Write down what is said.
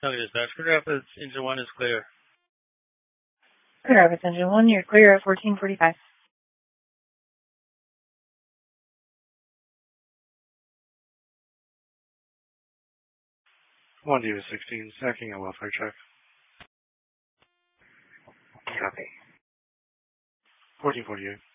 Okay, dispatch. Clear Rapids, engine 1 is clear. Clear Rapids, engine 1, you're clear at 1445. One Diva 16, stacking a welfare check. Copy. 1448.